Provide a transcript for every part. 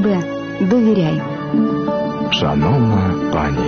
себе довіряй. Шановна пані.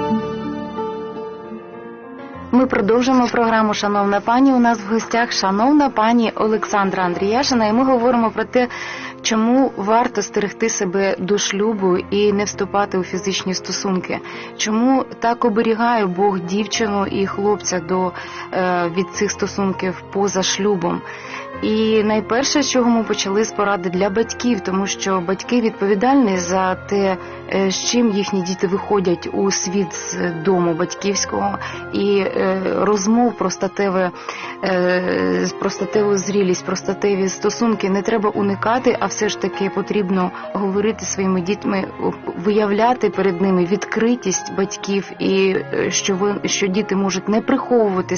Ми продовжуємо програму «Шановна пані». У нас в гостях шановна пані Олександра Андріяшина, і ми говоримо про те, чому варто стерегти себе до шлюбу і не вступати у фізичні стосунки. Чому так оберігає Бог дівчину і хлопця від цих стосунків поза шлюбом. І найперше, з чого ми почали, з поради для батьків, тому що батьки відповідальні за те, з чим їхні діти виходять у світ з дому батьківського, і розмов про статеву зрілість, про статеві стосунки не треба уникати, а все ж таки потрібно говорити своїми дітьми, виявляти перед ними відкритість батьків, і що діти можуть не приховувати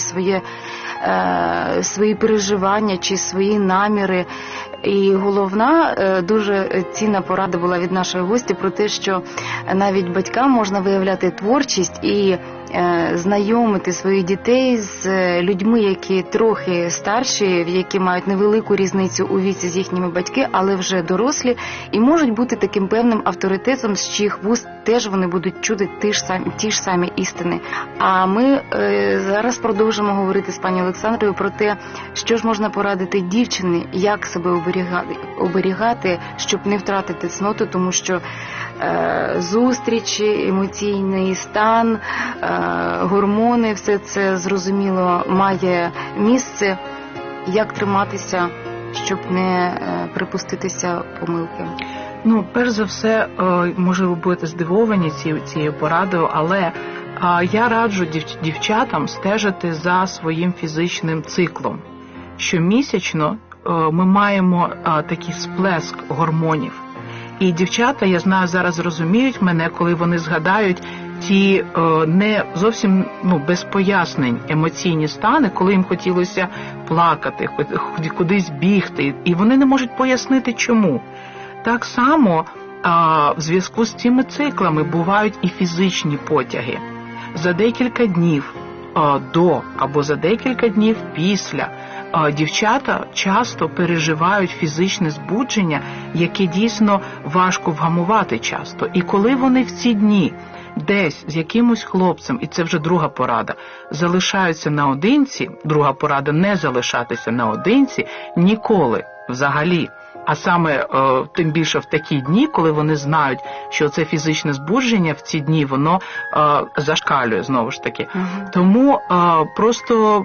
свої переживання чи свої наміри. І головна, дуже цінна порада була від нашої гості про те, що навіть батькам можна виявляти творчість і знайомити своїх дітей з людьми, які трохи старші, які мають невелику різницю у віці з їхніми батьками, але вже дорослі, і можуть бути таким певним авторитетом, з чиїх вуст теж вони будуть чути ті ж самі істини. А ми зараз продовжимо говорити з пані Олександрою про те, що ж можна порадити дівчині, як себе оберігати, щоб не втратити цноту, тому що зустрічі, емоційний стан, гормони, все це, зрозуміло, має місце. Як триматися, щоб не припуститися помилки? Перш за все, може ви будете здивовані цією порадою, але я раджу дівчатам стежити за своїм фізичним циклом. Щомісячно ми маємо такий сплеск гормонів. І дівчата, я знаю, зараз розуміють мене, коли вони згадають ті не зовсім без пояснень емоційні стани, коли їм хотілося плакати, кудись бігти, і вони не можуть пояснити чому. Так само в зв'язку з цими циклами бувають і фізичні потяги. За декілька днів до або за декілька днів після дівчата часто переживають фізичне збудження, яке дійсно важко вгамувати часто. І коли вони в ці дні десь з якимось хлопцем, і це вже друга порада, залишаються наодинці, друга порада – не залишатися наодинці ніколи взагалі. А саме тим більше в такі дні, коли вони знають, що це фізичне збудження в ці дні, воно зашкалює знову ж таки. Тому просто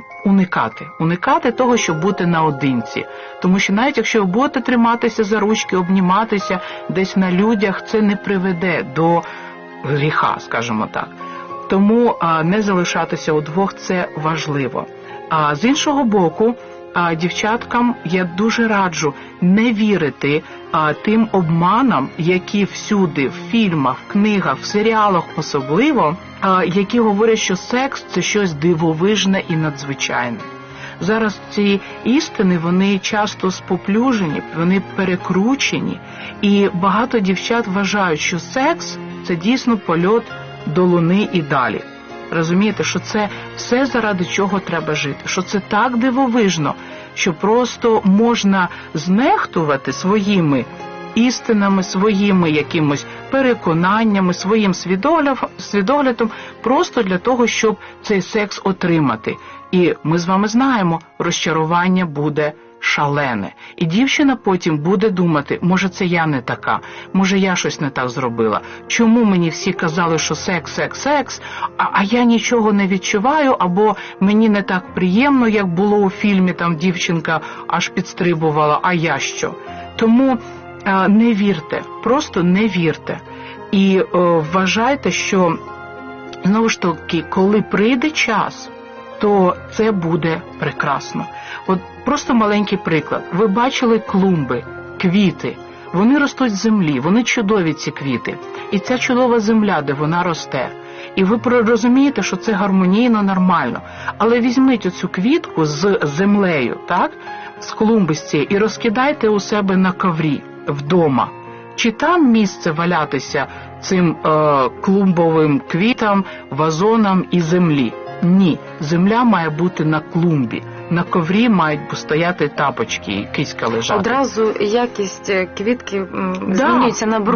уникати того, щоб бути наодинці. Тому що навіть якщо ви будете триматися за ручки, обніматися десь на людях, це не приведе до гріха, скажімо так. Тому не залишатися удвох – це важливо. А з іншого боку, дівчаткам я дуже раджу не вірити тим обманам, які всюди, в фільмах, в книгах, в серіалах особливо, які говорять, що секс – це щось дивовижне і надзвичайне. Зараз ці істини, вони часто споплюжені, вони перекручені, і багато дівчат вважають, що секс – це дійсно польот до луни і далі. Розумієте, що це все, заради чого треба жити, що це так дивовижно, що просто можна знехтувати своїми істинами, своїми якимось переконаннями, своїм свідоглядом, просто для того, щоб цей секс отримати. І ми з вами знаємо, розчарування буде шалене. І дівчина потім буде думати, може це я не така, може я щось не так зробила, чому мені всі казали, що секс, а я нічого не відчуваю, або мені не так приємно, як було у фільмі, там дівчинка аж підстрибувала, а я що? Тому не вірте, просто не вірте. І вважайте, що, знову ж таки, коли прийде час, то це буде прекрасно. От просто маленький приклад. Ви бачили клумби, квіти. Вони ростуть з землі, вони чудові, ці квіти. І ця чудова земля, де вона росте. І ви розумієте, що це гармонійно, нормально. Але візьміть оцю квітку з землею, так? З клумби з цієї, і розкидайте у себе на коврі вдома. Чи там місце валятися цим клумбовим квітам, вазонам і землі? Ні, земля має бути на клумбі. На коврі мають стояти тапочки і киська лежати. Одразу якість квітки змінюється на